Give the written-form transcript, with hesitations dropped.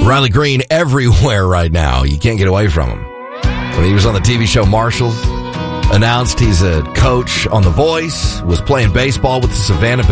Riley Green everywhere right now. You can't get away from him. When he was on the TV show Marshall, announced he's a coach on The Voice, was playing baseball with the Savannah